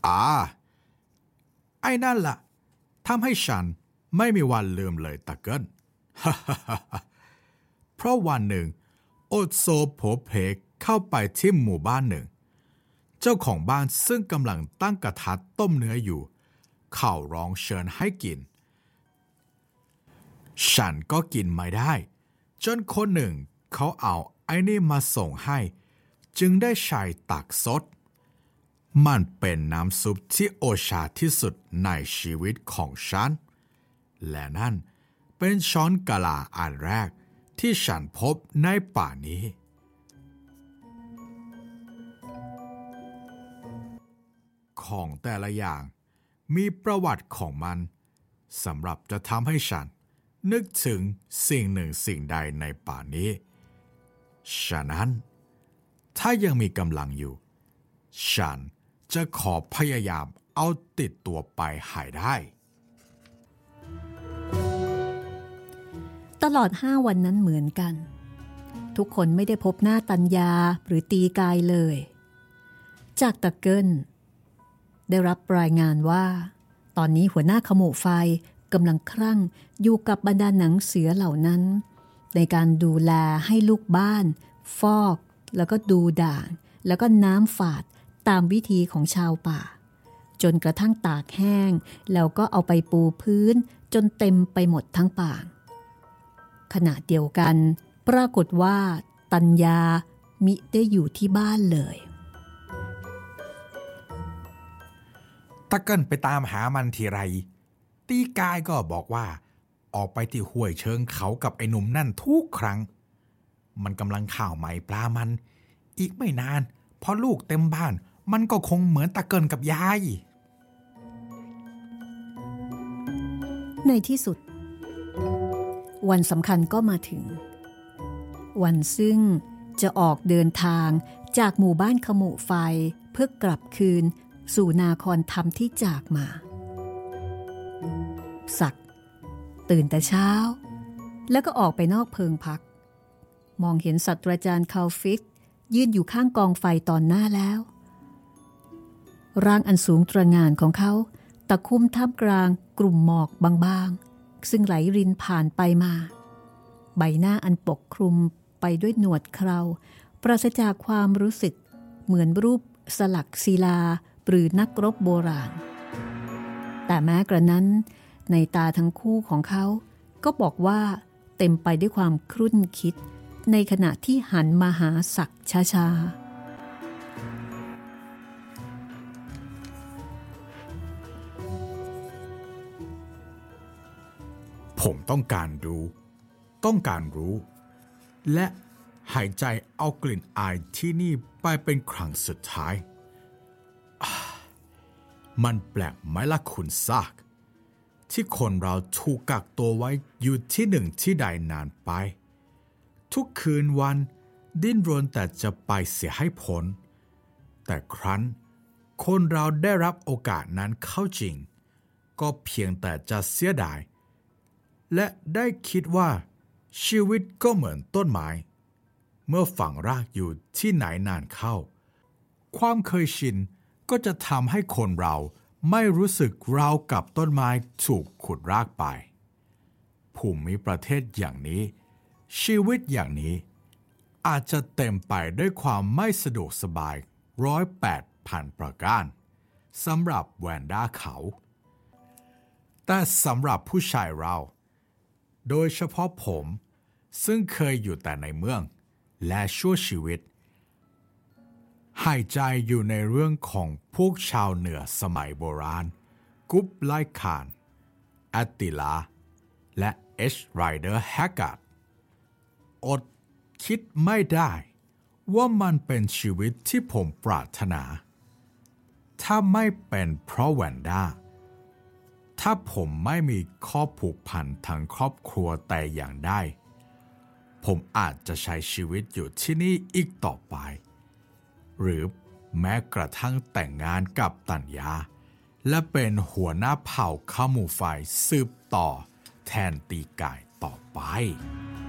ไอ้นั่นล่ะทำให้ฉันไม่มีวันลืมเลยตะเกิล เพราะวันหนึ่งโอดโซโผเพเข้าไปที่หมู่บ้านหนึ่งเจ้าของบ้านซึ่งกำลังตั้งกระทะต้มเนื้ออยู่เขาร้องเชิญให้กินฉันก็กินไม่ได้จนคนหนึ่งเขาเอาไอ้นี่มาส่งให้จึงได้ใช้ตักซดมันเป็นน้ำซุปที่โอชาที่สุดในชีวิตของฉันและนั่นเป็นช้อนกะลาอันแรกที่ฉันพบในป่านี้ของแต่ละอย่างมีประวัติของมันสำหรับจะทำให้ฉันนึกถึงสิ่งหนึ่งสิ่งใดในป่านี้ฉะนั้นถ้ายังมีกำลังอยู่ฉันจะขอพยายามเอาติดตัวไปให้ได้ตลอด5 วันนั้นเหมือนกันทุกคนไม่ได้พบหน้าตัญญาหรือตีกายเลยจากตะเกิลได้รับรายงานว่าตอนนี้หัวหน้าขโมไฟกำลังครั่งอยู่กับบรรดาหนังเสือเหล่านั้นในการดูแลให้ลูกบ้านฟอกแล้วก็ดูด่างแล้วก็น้ำฝาดตามวิธีของชาวป่าจนกระทั่งตากแห้งแล้วก็เอาไปปูพื้นจนเต็มไปหมดทั้งป่าขณะเดียวกันปรากฏว่าตัญญามิได้อยู่ที่บ้านเลยตะเกิลไปตามหามันทีไรตีกายก็บอกว่าออกไปที่ห้วยเชิงเขากับไอ้หนุ่มนั่นทุกครั้งมันกำลังข่าวใหม่ปลามันอีกไม่นานพอลูกเต็มบ้านมันก็คงเหมือนตะเกิลกับยายในที่สุดวันสำคัญก็มาถึงวันซึ่งจะออกเดินทางจากหมู่บ้านขมุไฟเพื่อกลับคืนสู่นาครธรรมที่จากมาศักดิ์ตื่นแต่เช้าแล้วก็ออกไปนอกเพิงพักมองเห็นศาสตราจารย์คาลฟิกยืนอยู่ข้างกองไฟตอนหน้าแล้วร่างอันสูงตระหง่านของเขาตะคุ่มท่ามกลางกลุ่มหมอกบางๆซึ่งไหลรินผ่านไปมาใบหน้าอันปกคลุมไปด้วยหนวดเคราปราศจากความรู้สึกเหมือนรูปสลักศิลาหรือนักรบโบราณแต่แม้กระนั้นในตาทั้งคู่ของเขาก็บอกว่าเต็มไปด้วยความครุ่นคิดในขณะที่หันมาหาศักดิ์ช้าๆผมต้องการรู้และหายใจเอากลิ่นอายที่นี่ไปเป็นครั้งสุดท้ายมันแปลกไหมล่ะคุณซากที่คนเราถูกกักตัวไว้อยู่ที่หนึ่งที่ใดนานไปทุกคืนวันดิ้นรนแต่จะไปเสียให้พ้นแต่ครั้นคนเราได้รับโอกาสนั้นเข้าจริงก็เพียงแต่จะเสียดายและได้คิดว่าชีวิตก็เหมือนต้นไม้เมื่อฝังรากอยู่ที่ไหนนานเข้าความเคยชินก็จะทำให้คนเราไม่รู้สึกราวกับต้นไม้ถูกขุดรากไปภูมิประเทศอย่างนี้ชีวิตอย่างนี้อาจจะเต็มไปด้วยความไม่สะดวกสบาย108,000 ประการสำหรับแวนด้าเขาแต่สำหรับผู้ชายเราโดยเฉพาะผมซึ่งเคยอยู่แต่ในเมืองและชั่วชีวิตหายใจอยู่ในเรื่องของพวกชาวเหนือสมัยโบราณกุบไลคานแอตติลาและเอชไรเดอร์แฮกการ์ดอดคิดไม่ได้ว่ามันเป็นชีวิตที่ผมปรารถนาถ้าไม่เป็นเพราะแวนด้าถ้าผมไม่มีข้อผูกพันทางครอบครัวแต่อย่างใดผมอาจจะใช้ชีวิตอยู่ที่นี่อีกต่อไปหรือแม้กระทั่งแต่งงานกับตัญญาและเป็นหัวหน้าเผ่าขมูไฟสืบต่อแทนตีกายต่อไป